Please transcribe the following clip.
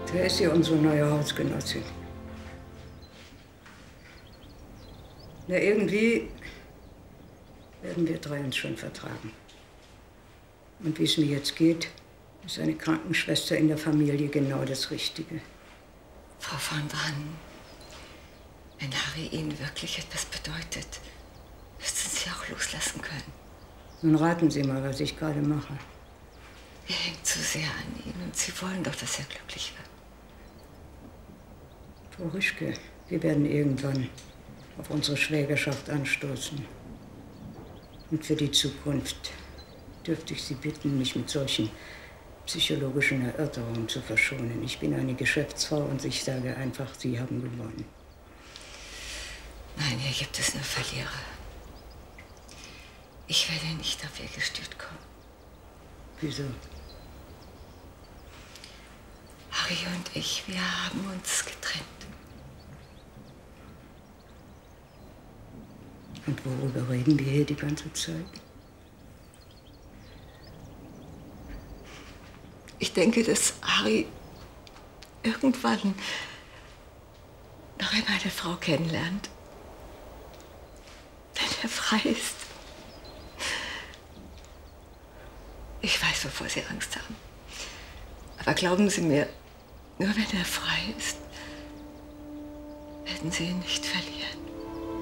Wer ist hier unsere neue Hausgenossin? Na, irgendwie werden wir drei uns schon vertragen. Und wie es mir jetzt geht, ist eine Krankenschwester in der Familie genau das Richtige. Frau von Brannen, wenn Harry Ihnen wirklich etwas bedeutet, müssten Sie auch loslassen können. Nun raten Sie mal, was ich gerade mache. Er hängt zu sehr an Ihnen und Sie wollen doch, dass er glücklich wird. Frau Rischke, wir werden irgendwann auf unsere Schwägerschaft anstoßen. Und für die Zukunft dürfte ich Sie bitten, mich mit solchen psychologischen Erörterungen zu verschonen. Ich bin eine Geschäftsfrau und ich sage einfach, Sie haben gewonnen. Nein, hier gibt es nur Verlierer. Ich werde nicht auf Ihr Gestüt kommen. Wieso? Harry und ich, wir haben uns getrennt. Und worüber reden wir hier die ganze Zeit? Ich denke, dass Harry irgendwann noch einmal eine Frau kennenlernt, wenn er frei ist. Ich weiß, wovor Sie Angst haben. Aber glauben Sie mir, nur wenn er frei ist, werden Sie ihn nicht verlieren.